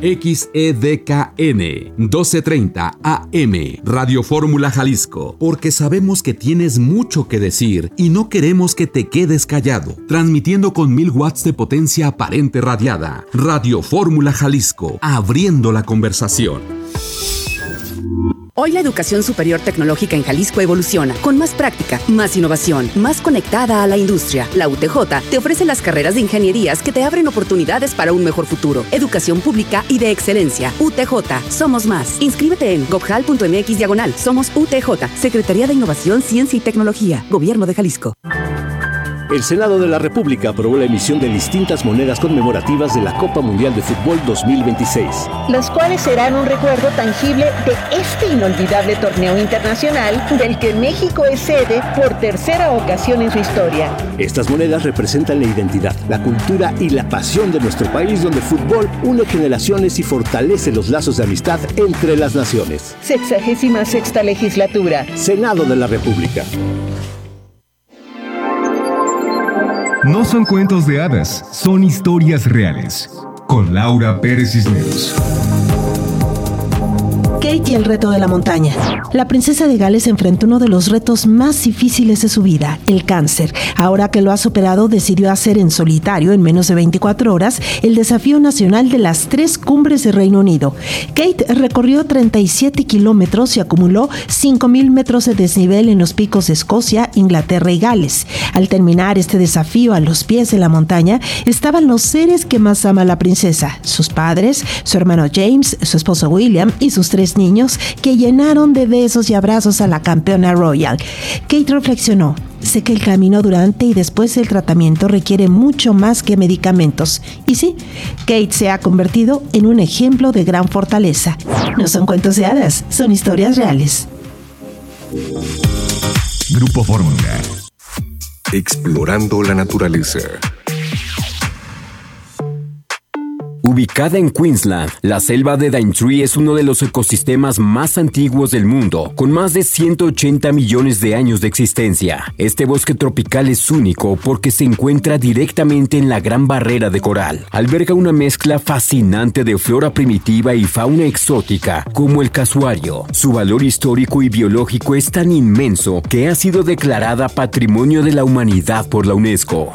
XEDKN 1230 AM, Radio Fórmula Jalisco, porque sabemos que tienes mucho que decir y no queremos que te quedes callado. Transmitiendo con 1000 watts de potencia aparente radiada. Radio Fórmula Jalisco, abriendo la conversación. Hoy la educación superior tecnológica en Jalisco evoluciona, con más práctica, más innovación, más conectada a la industria. La UTJ te ofrece las carreras de ingenierías que te abren oportunidades para un mejor futuro. Educación pública y de excelencia. UTJ, somos más. Inscríbete en gobjal.mx/. Somos UTJ, Secretaría de Innovación, Ciencia y Tecnología, Gobierno de Jalisco. El Senado de la República aprobó la emisión de distintas monedas conmemorativas de la Copa Mundial de Fútbol 2026. Las cuales serán un recuerdo tangible de este inolvidable torneo internacional del que México es sede por tercera ocasión en su historia. Estas monedas representan la identidad, la cultura y la pasión de nuestro país, donde el fútbol une generaciones y fortalece los lazos de amistad entre las naciones. 66ª legislatura. Senado de la República. No son cuentos de hadas, son historias reales. Con Laura Pérez Cisneros. Kate y el reto de la montaña. La princesa de Gales enfrentó uno de los retos más difíciles de su vida, el cáncer. Ahora que lo ha superado, decidió hacer en solitario, en menos de 24 horas, el desafío nacional de las 3 cumbres de Reino Unido. Kate recorrió 37 kilómetros y acumuló 5,000 metros de desnivel en los picos de Escocia, Inglaterra y Gales. Al terminar este desafío a los pies de la montaña, estaban los seres que más ama la princesa, sus padres, su hermano James, su esposo William y sus 3 niños, que llenaron de besos y abrazos a la campeona royal. Kate reflexionó: sé que el camino durante y después del tratamiento requiere mucho más que medicamentos. Y sí, Kate se ha convertido en un ejemplo de gran fortaleza. No son cuentos de hadas, son historias reales. Grupo Fórmula. Explorando la naturaleza. Ubicada en Queensland, la selva de Daintree es uno de los ecosistemas más antiguos del mundo, con más de 180 millones de años de existencia. Este bosque tropical es único porque se encuentra directamente en la Gran Barrera de Coral. Alberga una mezcla fascinante de flora primitiva y fauna exótica, como el casuario. Su valor histórico y biológico es tan inmenso que ha sido declarada Patrimonio de la Humanidad por la UNESCO.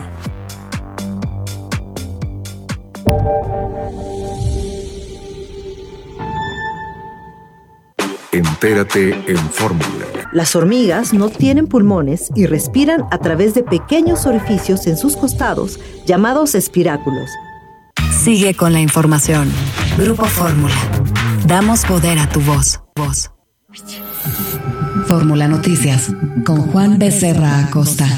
Entérate en Fórmula. Las hormigas no tienen pulmones y respiran a través de pequeños orificios en sus costados, llamados espiráculos. Sigue con la información. Grupo Fórmula. Damos poder a tu voz. Fórmula Noticias, con Juan Becerra Acosta.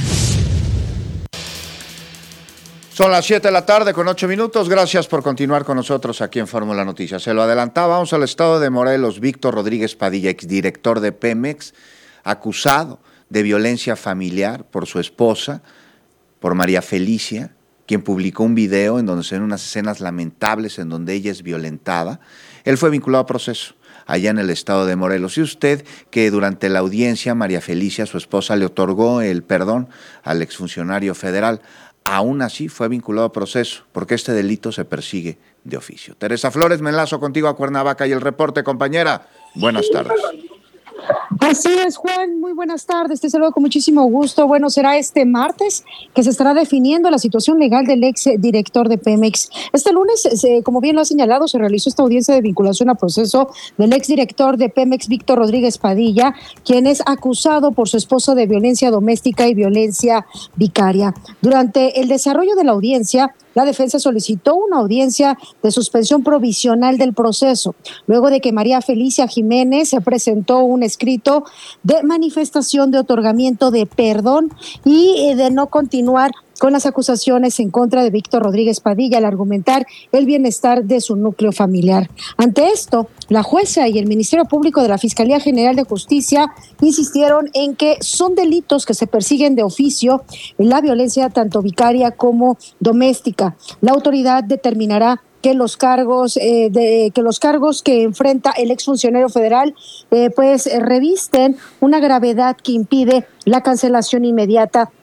Son las 7 de la tarde con 8 minutos. Gracias por continuar con nosotros aquí en Fórmula Noticias. Se lo adelantaba, vamos al estado de Morelos. Víctor Rodríguez Padilla, exdirector de Pemex, acusado de violencia familiar por su esposa, por María Felicia, quien publicó un video en donde se ven unas escenas lamentables en donde ella es violentada. Él fue vinculado a proceso allá en el estado de Morelos. Y usted, que durante la audiencia María Felicia, su esposa, le otorgó el perdón al exfuncionario federal, aún así fue vinculado a proceso, porque este delito se persigue de oficio. Teresa Flores, me enlazo contigo a Cuernavaca y el reporte, compañera. Buenas tardes. Así es, Juan, muy buenas tardes, te saludo con muchísimo gusto. Bueno, será este martes que se estará definiendo la situación legal del ex director de Pemex. Este lunes, como bien lo ha señalado, se realizó esta audiencia de vinculación a proceso del ex director de Pemex, Víctor Rodríguez Padilla, quien es acusado por su esposa de violencia doméstica y violencia vicaria. Durante el desarrollo de la audiencia, la defensa solicitó una audiencia de suspensión provisional del proceso, luego de que María Felicia Jiménez se presentó un escrito de manifestación de otorgamiento de perdón y de no continuar con las acusaciones en contra de Víctor Rodríguez Padilla al argumentar el bienestar de su núcleo familiar. Ante esto, la jueza y el Ministerio Público de la Fiscalía General de Justicia insistieron en que son delitos que se persiguen de oficio en la violencia tanto vicaria como doméstica. La autoridad determinará que los cargos que enfrenta el exfuncionario federal revisten una gravedad que impide la cancelación inmediata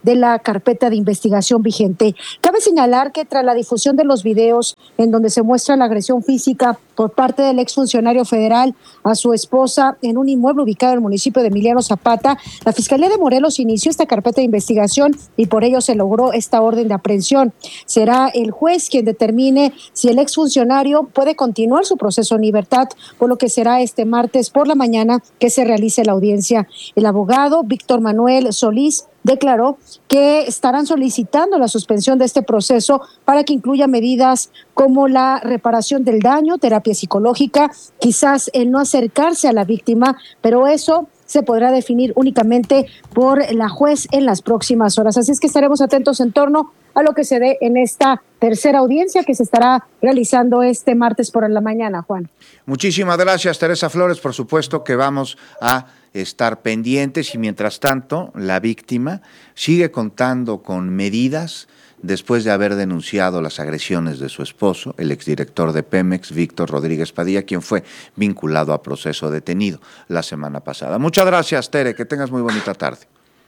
de la carpeta de investigación vigente. Cabe señalar que tras la difusión de los videos en donde se muestra la agresión física por parte del exfuncionario federal a su esposa en un inmueble ubicado en el municipio de Emiliano Zapata, la Fiscalía de Morelos inició esta carpeta de investigación y por ello se logró esta orden de aprehensión. Será el juez quien determine si el exfuncionario puede continuar su proceso en libertad, por lo que será este martes por la mañana que se realice la audiencia. El abogado Víctor Manuel Solís declaró que estarán solicitando la suspensión de este proceso para que incluya medidas como la reparación del daño, terapia psicológica, quizás el no acercarse a la víctima, pero eso se podrá definir únicamente por la juez en las próximas horas. Así es que estaremos atentos en torno a lo que se dé en esta tercera audiencia que se estará realizando este martes por la mañana, Juan. Muchísimas gracias, Teresa Flores. Por supuesto que vamos a estar pendientes y mientras tanto la víctima sigue contando con medidas después de haber denunciado las agresiones de su esposo, el exdirector de Pemex, Víctor Rodríguez Padilla, quien fue vinculado a proceso detenido la semana pasada. Muchas gracias, Tere, que tengas muy bonita tarde.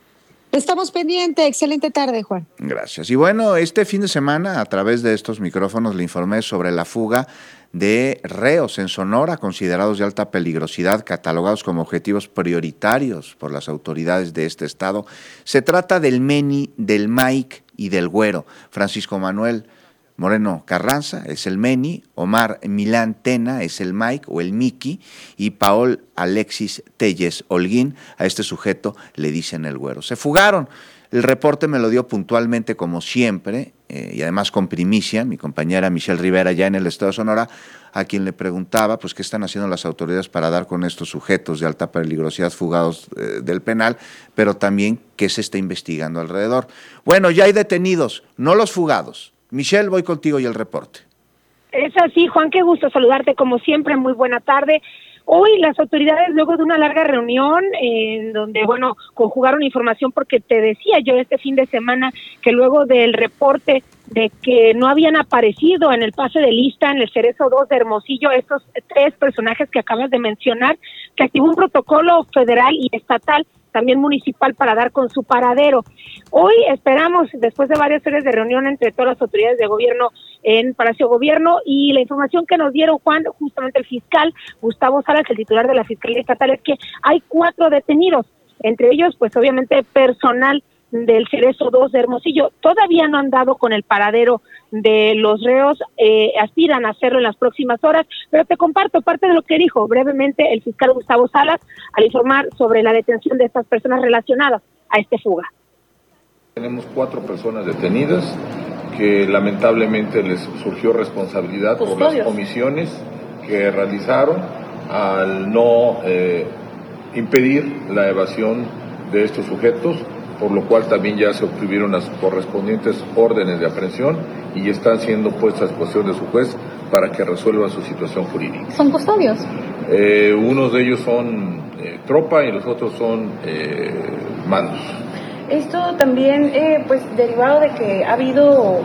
Estamos pendientes. Excelente tarde, Juan. Gracias. Y bueno, este fin de semana, a través de estos micrófonos, le informé sobre la fuga de reos en Sonora, considerados de alta peligrosidad, catalogados como objetivos prioritarios por las autoridades de este estado. Se trata del Meni, del Mike y del Güero. Francisco Manuel Moreno Carranza es el Meni, Omar Milán Tena es el Mike o el Mickey y Paul Alexis Telles Holguín, a este sujeto le dicen el Güero. Se fugaron. El reporte me lo dio puntualmente como siempre y además con primicia mi compañera Michelle Rivera ya en el estado de Sonora, a quien le preguntaba pues qué están haciendo las autoridades para dar con estos sujetos de alta peligrosidad fugados del penal, pero también qué se está investigando alrededor. Bueno, ya hay detenidos, no los fugados. Michelle, voy contigo y el reporte. Es así, Juan, qué gusto saludarte como siempre, muy buena tarde. Hoy las autoridades, luego de una larga reunión, en donde, conjugaron información, porque te decía yo este fin de semana que luego del reporte de que no habían aparecido en el pase de lista en el Cerezo 2 de Hermosillo estos 3 personajes que acabas de mencionar, que activó un protocolo federal y estatal, también municipal, para dar con su paradero. Hoy esperamos, después de varias horas de reunión entre todas las autoridades de gobierno en Palacio Gobierno, y la información que nos dieron, Juan, justamente el fiscal Gustavo Salas, el titular de la Fiscalía Estatal, es que hay 4 detenidos, entre ellos, pues obviamente personal del Cerezo 2 de Hermosillo. Todavía no han dado con el paradero de los reos, aspiran a hacerlo en las próximas horas, pero te comparto parte de lo que dijo brevemente el fiscal Gustavo Salas al informar sobre la detención de estas personas relacionadas a este fuga. Tenemos 4 personas detenidas que lamentablemente les surgió responsabilidad por las omisiones que realizaron al no impedir la evasión de estos sujetos, por lo cual también ya se obtuvieron las correspondientes órdenes de aprehensión y están siendo puestas a disposición de su juez para que resuelva su situación jurídica. ¿Son custodios? Unos de ellos son tropa y los otros son mandos. Esto también, derivado de que ha habido...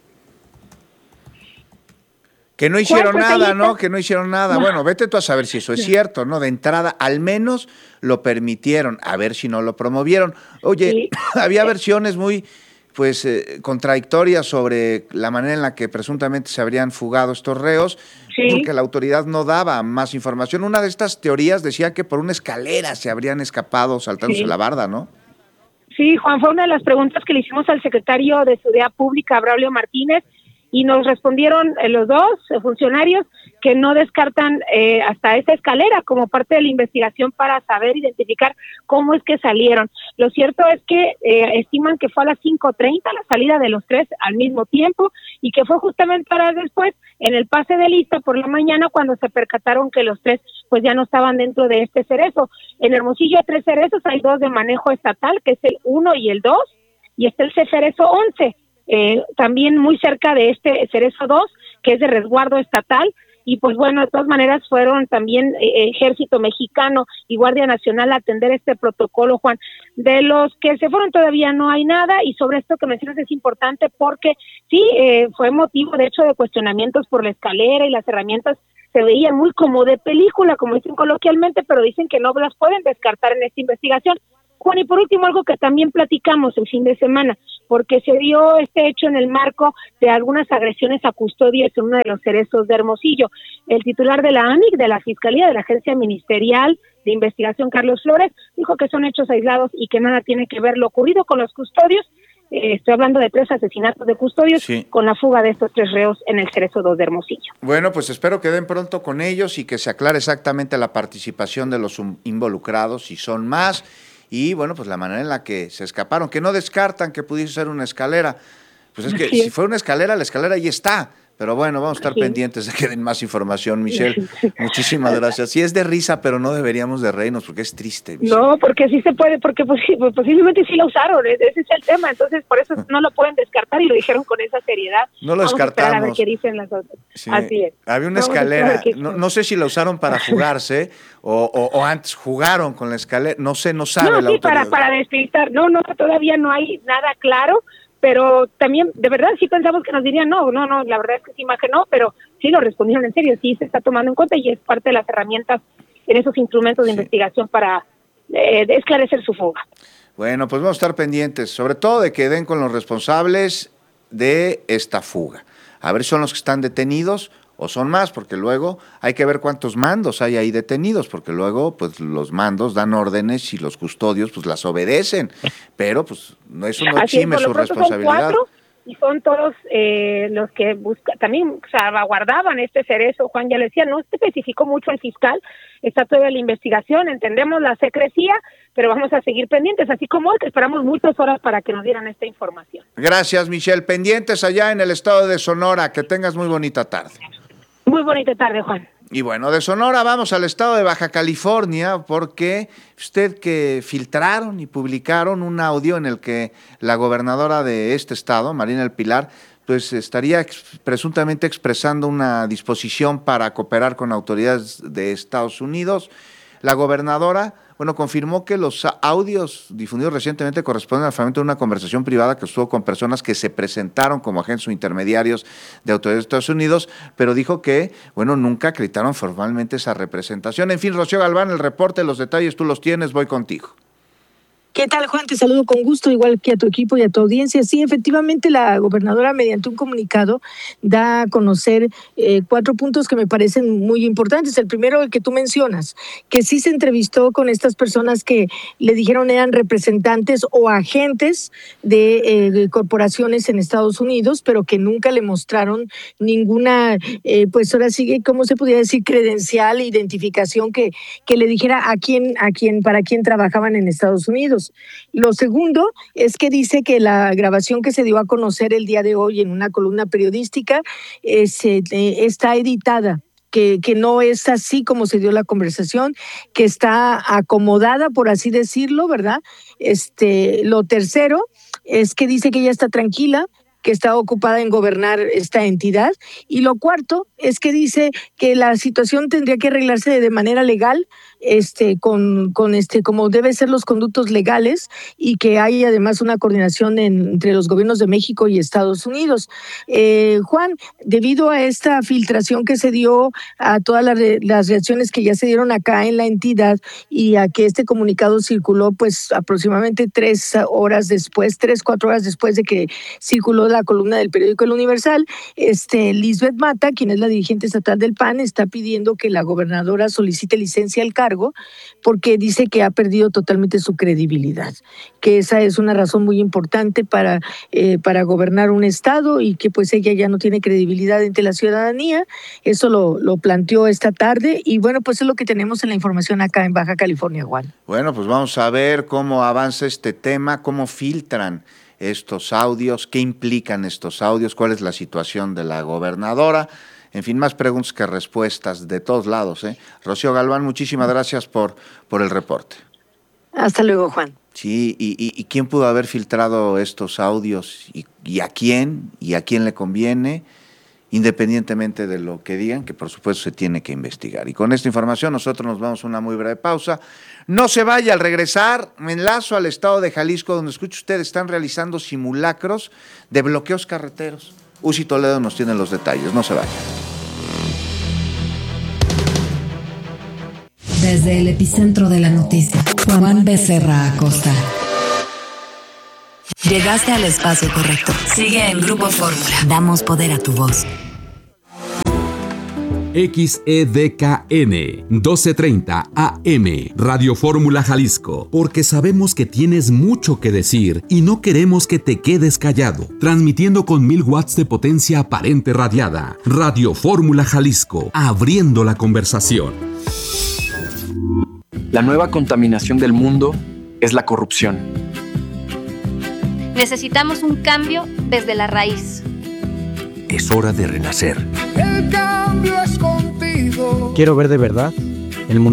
Que no hicieron nada, ¿no? Que no hicieron nada. Bueno, vete tú a saber si eso es cierto, ¿no? De entrada, al menos lo permitieron, a ver si no lo promovieron. Oye, sí. Había versiones muy, contradictorias sobre la manera en la que presuntamente se habrían fugado estos reos, sí, porque la autoridad no daba más información. Una de estas teorías decía que por una escalera se habrían escapado saltándose la barda, ¿no? Sí, Juan, fue una de las preguntas que le hicimos al secretario de Seguridad Pública, Braulio Martínez, y nos respondieron los 2 funcionarios que no descartan hasta esa escalera como parte de la investigación para saber identificar cómo es que salieron. Lo cierto es que estiman que fue a las 5:30 la salida de los 3 al mismo tiempo y que fue justamente horas después en el pase de lista por la mañana cuando se percataron que los 3 pues ya no estaban dentro de este cerezo. En Hermosillo hay 3 cerezos, hay 2 de manejo estatal, que es el 1 y el 2, y está el cerezo 11. También muy cerca de este Cerezo 2, que es de resguardo estatal, y pues bueno, de todas maneras fueron también Ejército Mexicano y Guardia Nacional a atender este protocolo, Juan. De los que se fueron todavía no hay nada, y sobre esto que mencionas es importante porque sí, fue motivo de hecho de cuestionamientos por la escalera y las herramientas se veían muy como de película, como dicen coloquialmente, pero dicen que no las pueden descartar en esta investigación. Juan, y por último, algo que también platicamos el fin de semana, porque se dio este hecho en el marco de algunas agresiones a custodias en uno de los cerezos de Hermosillo. El titular de la AMIC, de la Fiscalía, de la Agencia Ministerial de Investigación, Carlos Flores, dijo que son hechos aislados y que nada tiene que ver lo ocurrido con los custodios. Estoy hablando de 3 asesinatos de custodios, sí, con la fuga de estos 3 reos en el Cerezo 2 de Hermosillo. Bueno, pues espero que den pronto con ellos y que se aclare exactamente la participación de los involucrados, si son más, y bueno, pues la manera en la que se escaparon, que no descartan que pudiese ser una escalera. Pues es que si fue una escalera, la escalera ahí está. Pero bueno, vamos a estar pendientes de que den más información, Michelle. Muchísimas gracias. Sí es de risa, pero no deberíamos de reírnos porque es triste, Michelle. No, porque sí se puede, porque posiblemente sí la usaron, ese es el tema. Entonces, por eso no lo pueden descartar y lo dijeron con esa seriedad. No lo descartamos. Vamos a ver qué dicen las otras. Sí. Así es. Había una escalera, no sé si la usaron para fugarse o antes jugaron con la escalera, no sé, no sabe la autoridad. para despistar. No, todavía no hay nada claro. Pero también, de verdad, sí pensamos que nos dirían, no, la verdad es que esa imagen no, pero sí lo respondieron en serio, sí se está tomando en cuenta y es parte de las herramientas en esos instrumentos de investigación para esclarecer su fuga. Bueno, pues vamos a estar pendientes, sobre todo de que den con los responsables de esta fuga. A ver si son los que están detenidos o son más, porque luego hay que ver cuántos mandos hay ahí detenidos, porque luego pues los mandos dan órdenes y los custodios pues las obedecen, pero pues eso no exime su responsabilidad. Son 4 y son todos los que también salvaguardaban este cerezo. Juan ya le decía, no especificó mucho el fiscal, está toda la investigación, entendemos la secrecía, pero vamos a seguir pendientes, así como hoy que esperamos muchas horas para que nos dieran esta información. Gracias, Michelle. Pendientes allá en el estado de Sonora, que tengas muy bonita tarde. Muy bonita tarde, Juan. Y bueno, de Sonora vamos al estado de Baja California, porque usted que filtraron y publicaron un audio en el que la gobernadora de este estado, Marina del Pilar, pues estaría presuntamente expresando una disposición para cooperar con autoridades de Estados Unidos. La gobernadora, confirmó que los audios difundidos recientemente corresponden al fragmento de una conversación privada que estuvo con personas que se presentaron como agentes o intermediarios de autoridades de Estados Unidos, pero dijo que, nunca acreditaron formalmente esa representación. En fin, Rocío Galván, el reporte, los detalles tú los tienes, voy contigo. ¿Qué tal, Juan? Te saludo con gusto, igual que a tu equipo y a tu audiencia. Sí, efectivamente, la gobernadora, mediante un comunicado, da a conocer 4 puntos que me parecen muy importantes. El primero, el que tú mencionas, que sí se entrevistó con estas personas que le dijeron eran representantes o agentes de corporaciones en Estados Unidos, pero que nunca le mostraron ninguna, pues ahora sí, ¿cómo se podría decir? Credencial, identificación que le dijera para quién trabajaban en Estados Unidos. Lo segundo es que dice que la grabación que se dio a conocer el día de hoy en una columna periodística está editada, que no es así como se dio la conversación, que está acomodada, por así decirlo, ¿verdad? Lo tercero es que dice que ella está tranquila, que está ocupada en gobernar esta entidad. Y lo cuarto es que dice que la situación tendría que arreglarse de manera legal, como debe ser los conductos legales, y que hay además una coordinación entre los gobiernos de México y Estados Unidos. Juan, debido a esta filtración que se dio, a todas las reacciones que ya se dieron acá en la entidad y a que este comunicado circuló pues aproximadamente 4 horas después de que circuló la columna del periódico El Universal, Lisbeth Mata, quien es la dirigente estatal del PAN, está pidiendo que la gobernadora solicite licencia al cargo porque dice que ha perdido totalmente su credibilidad, que esa es una razón muy importante para gobernar un estado y que pues ella ya no tiene credibilidad entre la ciudadanía. Eso lo planteó esta tarde y pues es lo que tenemos en la información acá en Baja California, Juan. Bueno, pues vamos a ver cómo avanza este tema, cómo filtran estos audios, qué implican estos audios, cuál es la situación de la gobernadora. En fin, más preguntas que respuestas de todos lados. Rocío Galván, muchísimas gracias por el reporte. Hasta luego, Juan. Sí, ¿y quién pudo haber filtrado estos audios? ¿Y a quién? ¿Y a quién le conviene? Independientemente de lo que digan, que por supuesto se tiene que investigar. Y con esta información nosotros nos vamos a una muy breve pausa. No se vaya, al regresar me enlazo al estado de Jalisco, donde escucho ustedes están realizando simulacros de bloqueos carreteros. Uzi Toledo nos tiene los detalles, no se vaya. Desde el epicentro de la noticia, Juan Becerra Acosta. Llegaste al espacio correcto. Sigue en Grupo Fórmula. Damos poder a tu voz. XEDKN 1230 AM Radio Fórmula Jalisco, porque sabemos que tienes mucho que decir y no queremos que te quedes callado. Transmitiendo con 1000 watts de potencia aparente radiada. Radio Fórmula Jalisco, abriendo la conversación. La nueva contaminación del mundo es la corrupción. Necesitamos un cambio desde la raíz. Es hora de renacer. El cambio es contigo. Quiero ver de verdad el mundo